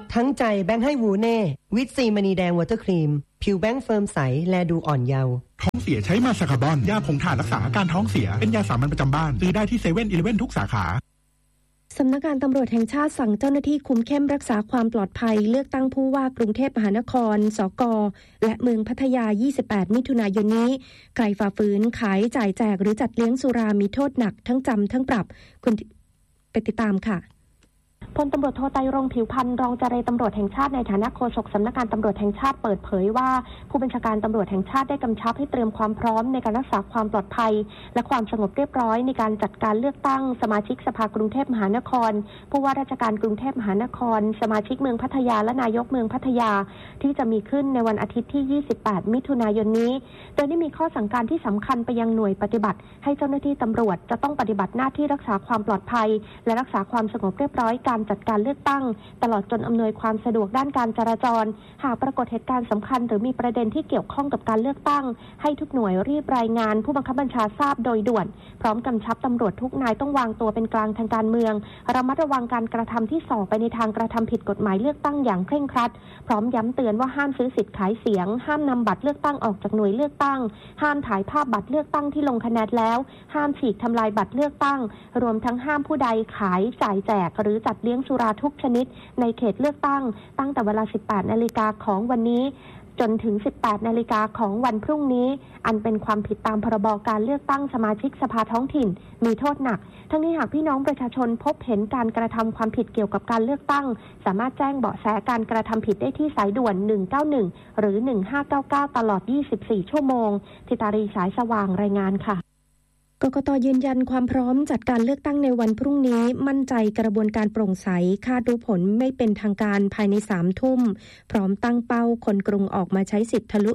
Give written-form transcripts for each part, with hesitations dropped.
ทั้งใจแบงค์ให้วูเน่วิตซีมณีแดงวอเตอร์ครีมผิวแบงค์เฟิร์มใสและดูอ่อนเยาว์ท้องเสียใช้มาซาคาบอนยาผงถ่านรักษาอาการท้องเสียเป็นยาสามัญประจำบ้านซื้อได้ที่เซเว่นอีเลฟเว่นทุกสาขาสำนักงานตำรวจแห่งชาติสั่งเจ้าหน้าที่คุมเข้มรักษาความปลอดภัยเลือกตั้งผู้ว่ากรุงเทพมหานครสกและเมืองพัทยา28มิถุนายนนี้ใครฝ่าฝืนขายจ่ายแจกหรือจัดเลี้ยงสุรามีโทษหนักทั้งจำทั้งปรับคุณไปติดตามค่ะพลตำรวจโทไตรรงค์ผิวพันธ์รองเจรตำรวจแห่งชาติในฐานะโฆษกสำนักงานตำรวจแห่งชาติเปิดเผยว่าผู้บัญชาการตำรวจแห่งชาติได้กำชับให้เตรียมความพร้อมในการรักษาความปลอดภัยและความสงบเรียบร้อยในการจัดการเลือกตั้งสมาชิกสภากรุงเทพมหานครผู้ว่าราชการกรุงเทพมหานครสมาชิกเมืองพัทยาและนายกเมืองพัทยาที่จะมีขึ้นในวันอาทิตย์ที่28มิถุนายนนี้โดยได้มีข้อสั่งการที่สำคัญไปยังหน่วยปฏิบัติให้เจ้าหน้าที่ตำรวจจะต้องปฏิบัติหน้าที่รักษาความปลอดภัยและรักษาความสงบเรียบร้อยการจัดการเลือกตั้งตลอดจนอำนวยความสะดวกด้านการจราจรหากปรากฏเหตุการณ์สำคัญหรือมีประเด็นที่เกี่ยวข้องกับการเลือกตั้งให้ทุกหน่วยรีบรายงานผู้บังคับบัญชาทราบโดยด่วนพร้อมกำชับตำรวจทุกนายต้องวางตัวเป็นกลางทางการเมืองระมัดระวังการกระทำที่ส่อไปในทางกระทำผิดกฎหมายเลือกตั้งอย่างเคร่งครัดพร้อมย้ำเตือนว่าห้ามซื้อสิทธิ์ขายเสียงห้ามนำบัตรเลือกตั้งออกจากหน่วยเลือกตั้งห้ามถ่ายภาพบัตรเลือกตั้งที่ลงคะแนนแล้วห้ามฉีกทำลายบัตรเลือกตั้งรวมทั้งห้ามผู้ใดขายจ่ายแจกหรือจัดเลี้ยงสุราทุกชนิดในเขตเลือกตั้งตั้งแต่เวลา 18 นาฬิกาของวันนี้จนถึง 18 นาฬิกาของวันพรุ่งนี้อันเป็นความผิดตามพรบการเลือกตั้งสมาชิกสภาท้องถิ่นมีโทษหนักทั้งนี้หากพี่น้องประชาชนพบเห็นการกระทำความผิดเกี่ยวกับการเลือกตั้งสามารถแจ้งเบาะแสการกระทำผิดได้ที่สายด่วน191หรือ1599ตลอด24ชั่วโมงธิตารีสายสว่างรายงานค่ะกกต.ยืนยันความพร้อมจัดการเลือกตั้งในวันพรุ่งนี้มั่นใจกระบวนการโปร่งใสคาดรู้ผลไม่เป็นทางการภายใน3 ทุ่มพร้อมตั้งเป้าคนกรุงออกมาใช้สิทธิ์ทะลุ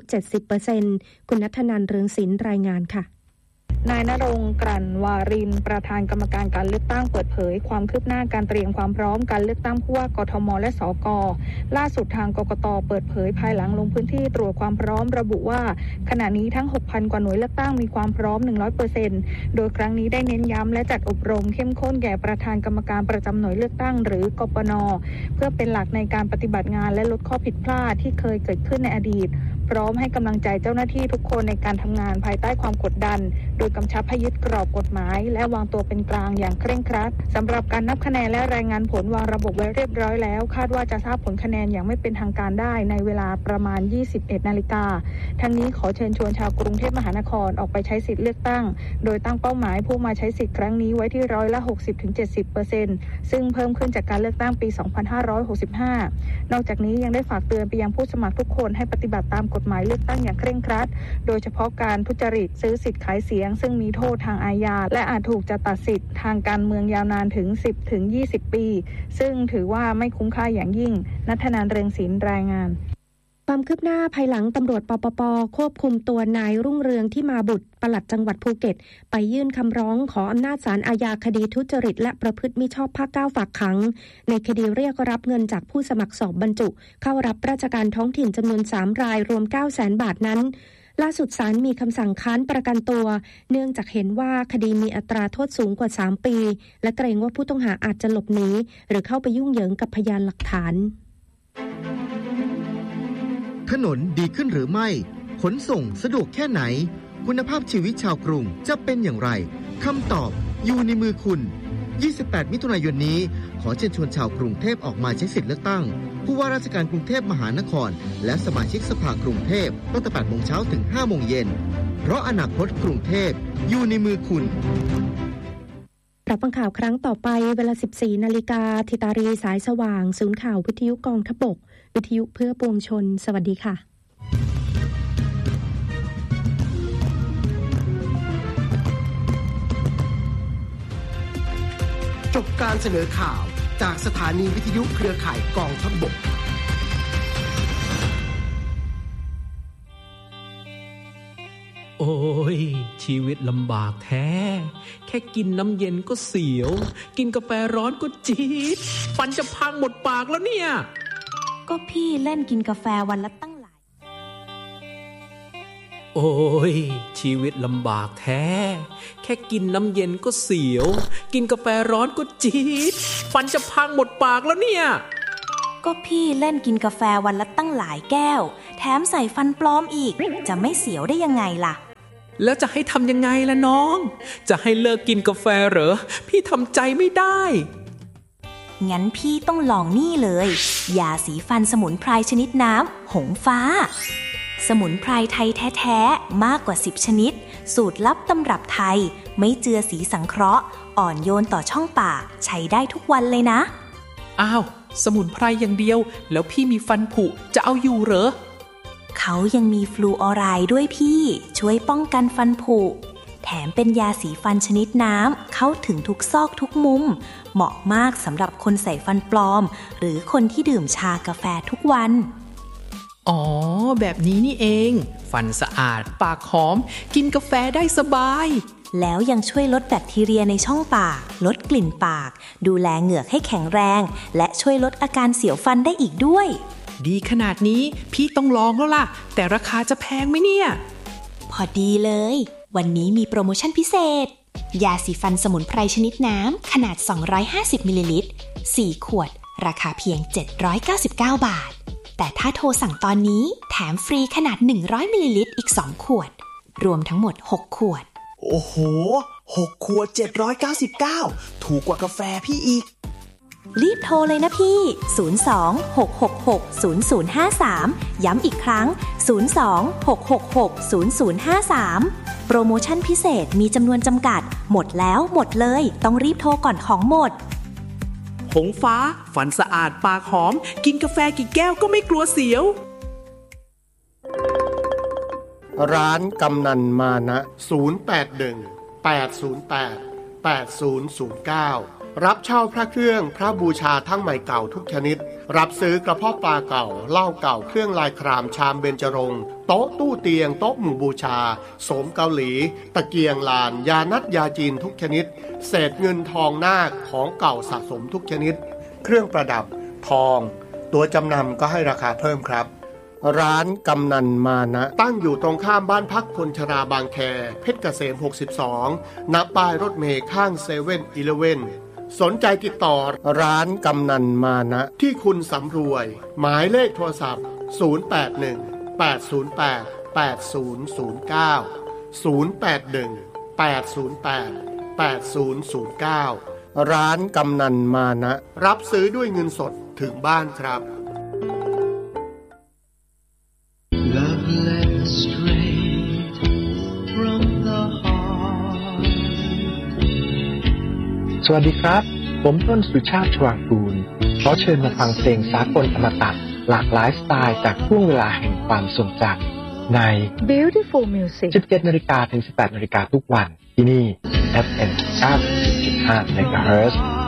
70% คุณณัฐนันท์ เรืองศิลป์รายงานค่ะนายณรงค์ กลั่นวารินทร์ประธานกรรมการการเลือกตั้งเปิดเผยความคืบหน้าการเตรียมความพร้อมการเลือกตั้งผู้ว่ากทมและสกล่าสุดทางกกตเปิดเผยภายหลังลงพื้นที่ตรวจความพร้อมระบุว่าขณะนี้ทั้ง 6,000 กว่าหน่วยเลือกตั้งมีความพร้อม 100% โดยครั้งนี้ได้เน้นย้ำและจัดอบรมเข้มข้นแก่ประธานกรรมการประจำหน่วยเลือกตั้งหรือกปน.เพื่อเป็นหลักในการปฏิบัติงานและลดข้อผิดพลาดที่เคยเกิดขึ้นในอดีตพร้อมให้กำลังใจเจ้าหน้าที่ทุกคนในการทำงานภายใต้ความกดดันโดยกำชับให้ยึดกรอบกฎหมายและวางตัวเป็นกลางอย่างเคร่งครัดสำหรับการนับคะแนนและรายงานผลวางระบบไว้เรียบร้อยแล้วคาดว่าจะทราบผลคะแนนอย่างไม่เป็นทางการได้ในเวลาประมาณ 21 นาฬิกาทั้งนี้ขอเชิญชวนชาวกรุงเทพมหานครออกไปใช้สิทธิ์เลือกตั้งโดยตั้งเป้าหมายผู้มาใช้สิทธิ์ครั้งนี้ไว้ที่60-70%ซึ่งเพิ่มขึ้นจากการเลือกตั้งปี 2565 นอกจากนี้ยังได้ฝากเตือนไปยังผู้สมัครทุกคนให้ปฏิบัติตามกฎหมายเลือกตั้งอย่างเคร่งครัดโดยเฉพาะการทุจริตซื้อสิทธิ์ขายเสียงซึ่งมีโทษทางอาญาและอาจถูกจะตัดสิทธิ์ทางการเมืองยาวนานถึง 10-20 ปีซึ่งถือว่าไม่คุ้มค่าอย่างยิ่งณัฐนันท์ เรืองศิลป์รายงานความคืบหน้าภายหลังตำรวจปปป.ควบคุมตัวนายรุ่งเรืองที่มาบุตรปลัดจังหวัดภูเก็ตไปยื่นคำร้องขออำนาจศาลอาญาคดีทุจริตและประพฤติมิชอบภาค 9 ฝากขังในคดีเรียกรับเงินจากผู้สมัครสอบบรรจุเข้ารับราชการท้องถิ่นจำนวน3 รายรวม 900,000 บาทนั้นล่าสุดศาลมีคำสั่งค้านประกันตัวเนื่องจากเห็นว่าคดีมีอัตราโทษสูงกว่า3 ปีและเกรงว่าผู้ต้องหาอาจจะหลบหนีหรือเข้าไปยุ่งเหยิงกับพยานหลักฐานถนนดีขึ้นหรือไม่ขนส่งสะดวกแค่ไหนคุณภาพชีวิตชาวกรุงจะเป็นอย่างไรคำตอบอยู่ในมือคุณ28มิถุนายนนี้ขอเชิญชวนชาวกรุงเทพออกมาใช้สิทธิ์เลือกตั้งผู้ว่าราชการกรุงเทพมหานครและสมาชิกสภากรุงเทพตั้งแต่ 8 โมงเช้าถึง 5 โมงเย็นเพราะอนาคตกรุงเทพอยู่ในมือคุณรับฟังข่าวครั้งต่อไปเวลา 14 นาฬิกาธิตารีสายสว่างศูนย์ข่าววิทยุกองทัพบกวิทยุเพื่อปวงชนสวัสดีค่ะจบการเสนอข่าวจากสถานีวิทยุเครือข่ายกองทัพบกโอ้ยชีวิตลำบากแท้แค่กินน้ำเย็นก็เสียวกินกาแฟร้อนก็จี๊ดฟันจะพังหมดปากแล้วเนี่ยก็พี่เล่นกินกาแฟวันละตั้งหลายโอ้ยชีวิตลำบากแท้แค่กินน้ำเย็นก็เสียวกินกาแฟร้อนก็จี๊ดฟันจะพังหมดปากแล้วเนี่ยก็พี่เล่นกินกาแฟวันละตั้งหลายแก้วแถมใส่ฟันปลอมอีกจะไม่เสียวได้ยังไงล่ะแล้วจะให้ทำยังไงล่ะน้องจะให้เลิกกินกาแฟเหรอพี่ทำใจไม่ได้งั้นพี่ต้องลองนี่เลยยาสีฟันสมุนไพรชนิดน้ำหงฟ้าสมุนไพรไทยแท้ๆมากกว่า10ชนิดสูตรลับตำรับไทยไม่เจือสีสังเคราะห์อ่อนโยนต่อช่องปากใช้ได้ทุกวันเลยนะอ้าวสมุนไพรอย่างเดียวแล้วพี่มีฟันผุจะเอาอยู่เหรอเขายังมีฟลูออไรด์ด้วยพี่ช่วยป้องกันฟันผุแถมเป็นยาสีฟันชนิดน้ำเข้าถึงทุกซอกทุกมุมเหมาะมากสำหรับคนใส่ฟันปลอมหรือคนที่ดื่มชากาแฟทุกวันอ๋อแบบนี้นี่เองฟันสะอาดปากหอมกินกาแฟได้สบายแล้วยังช่วยลดแบคทีเรียในช่องปากลดกลิ่นปากดูแลเหงือกให้แข็งแรงและช่วยลดอาการเสียวฟันได้อีกด้วยดีขนาดนี้พี่ต้องลองแล้วล่ะแต่ราคาจะแพงไหมเนี่ยพอดีเลยวันนี้มีโปรโมชั่นพิเศษยาสีฟันสมุนไพรชนิดน้ำขนาด250มิลลิลิตร4ขวดราคาเพียง799บาทแต่ถ้าโทรสั่งตอนนี้แถมฟรีขนาด100มิลลิลิตรอีก2ขวดรวมทั้งหมด6ขวดโอ้โห6ขวด799ถูกกว่ากาแฟพี่อีกรีบโทรเลยนะพี่02-666-0053ย้ำอีกครั้ง02-666-0053โปรโมชั่นพิเศษมีจำนวนจำกัดหมดแล้วหมดเลยต้องรีบโทรก่อนของหมดหงฟ้าฟันสะอาดปากหอมกินกาแฟกี่แก้วก็ไม่กลัวเสียวร้านกำนันมานะ081-808-8009รับเช่าพระเครื่องพระบูชาทั้งใหม่เก่าทุกชนิดรับซื้อกระเพาะปลาเก่าเหล้าเก่าเครื่องลายครามชามเบญจรงค์โต๊ะตู้เตียงโต๊ะหมู่บูชาโสมเกาหลีตะเกียงลานยานัดยาจีนทุกชนิดเศษเงินทองนาคของเก่าสะสมทุกชนิดเครื่องประดับทองตัวจำนำก็ให้ราคาเพิ่มครับร้านกำนันมานะตั้งอยู่ตรงข้ามบ้านพักคนชราบางแคเพชรเกษม62ณป้ายรถเมล์ข้างเซเว่นอีเลฟเว่นสนใจติดต่อร้านกำนันมานะที่คุณสำรวยหมายเลขโทรศัพท์081-808-8009 ร้านกำนันมานะรับซื้อด้วยเงินสดถึงบ้านครับสวัสดีครับผมต้นสุชาติชวางกูลขอเชิญมาฟังเพลงสากลอมตะหลากหลายสไตล์จากช่วงเวลาแห่งความทรงจำใน Beautiful Music 17 นาฬิกาถึง 18 นาฬิกาทุกวันที่นี่ FM 94.5 MHz